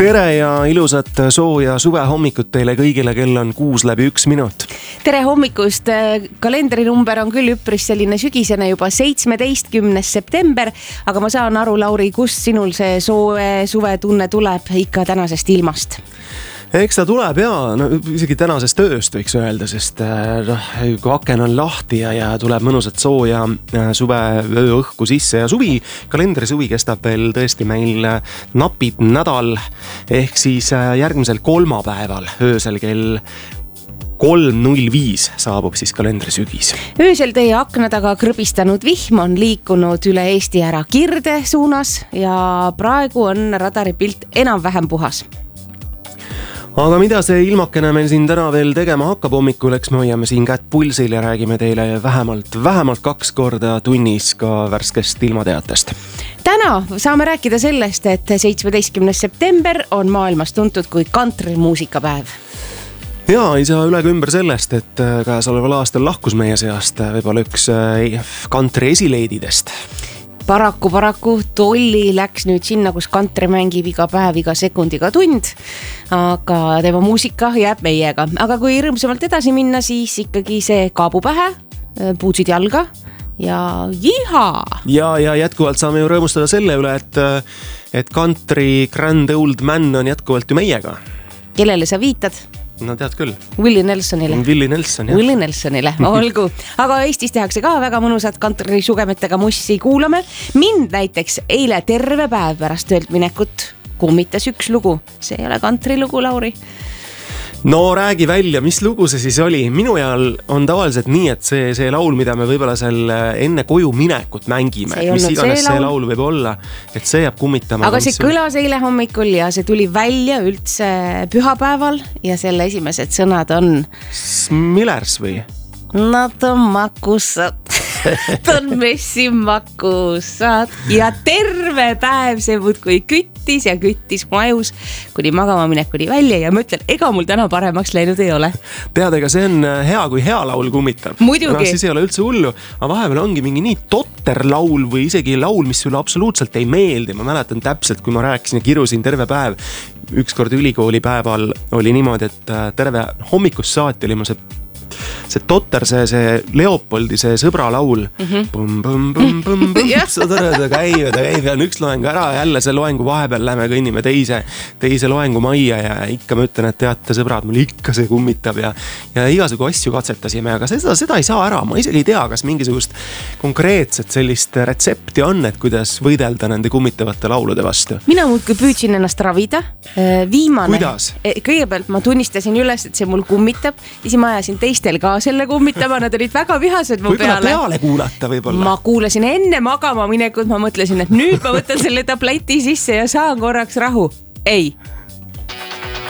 Tere ja ilusat sooja suvehommikut teile kõigile, kell on 6:01. Tere hommikust, kalendrinumber on küll üpris selline sügisene juba 17. september, aga ma saan aru, Lauri, kust sinul see suvetunne tuleb ikka tänasest ilmast? Eks ta tuleb isegi tänasest ööst võiks öelda, sest kui aken on lahti ja tuleb mõnusat sooja suve öö õhku sisse ja kalendri suvi kestab veel tõesti meil napib nädal, ehk siis järgmisel kolmapäeval öösel kell 3:05 saabub siis kalendri sügis. Öösel teie akna taga krõbistanud vihm on liikunud üle Eesti ära Kirde suunas ja praegu on radaripilt enam-vähem puhas. Aga mida see ilmakene meil siin täna veel tegema hakkab hommikul, eks me hoiame siin kätt pulsil ja räägime teile vähemalt 2 korda tunnis ka värskest ilmateatest. Täna saame rääkida sellest, et 17. september on maailmas tuntud kui kantrimuusikapäev. Ja ei saa üle ega ümber sellest, et käesoleval aastal lahkus meie seast võib-olla üks kantri esileididest. Paraku Tolli läks nüüd sinna, kus kantri mängib iga päev, iga sekund, iga tund, aga tema muusika jääb meiega. Aga kui rõõmsamalt edasi minna, siis ikkagi see kaabu pähe, puutsid jalga ja jiha! Ja jätkuvalt saame ju rõõmustada selle üle, et kantri grand old man on jätkuvalt ju meiega. Kellele sa viitad? No tead küll. Willie Nelsonile. Willie Nelson, jah. Willie Nelsonile, olgu. Aga Eestis tehakse ka väga mõnusat kantri sugemetega mussi, kuulame. Mind näiteks eile terve päev pärast töölt minekut kummitas üks lugu. See ei ole kantri lugu, Lauri. No räägi välja, mis lugu see siis oli? Minu ajal on tavaliselt nii, et see laul, mida me võib-olla seal enne koju minekut mängime, mis iganes see laul võib olla, et see jääb kummitama. Aga see kõlas eile hommikul ja see tuli välja üldse pühapäeval ja selle esimesed sõnad on Millers või? Nad on makusad. On messi makusad ja terve päev see muudkui küttis ja küttis majus kuni magama minekuni välja ja ma ütlen, ega mul täna paremaks läinud ei ole. Tead, ega see on hea, kui hea laul kummitab. Muidugi. Siis ei ole üldse hullu, aga vahepeal ongi mingi nii totter laul või isegi laul, mis sulle absoluutselt ei meeldi. Ma mäletan täpselt, kui ma rääkisin ja kirusin terve päev. Ükskord ülikooli päeval oli niimoodi, et terve hommikust saati oli mul see totter, see Leopoldi, see sõbra laul. Ta käib ja on üks loeng ära ja jälle see loengu vahepeal lähme kõnnime teise loengu majja ja ikka ma ütlen, et teate sõbrad, mul ikka see kummitab ja igasugu asju katsetasime, aga seda ei saa ära. Ma isegi ei tea, kas mingisugust konkreetset sellist retsepti on, et kuidas võidelda nende kummitavate laulude vastu. Mina muudkui püüdsin ennast ravida. Viimane. Kuidas? Kõigepealt ma tunnistasin üles, et see mul kummitab ja siis ma ajasin teistel ka selle kummitama, nad olid väga vihased mu peale. Võib-olla peale kuulata võib-olla. Ma kuulasin enne magama minekut, ma mõtlesin, et nüüd ma võtan selle tableti sisse ja saan korraks rahu. Ei.